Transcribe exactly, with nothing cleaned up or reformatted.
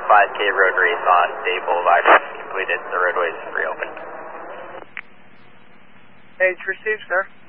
five K road race on Day Boulevard completed. The roadway is reopened. Page received, sir.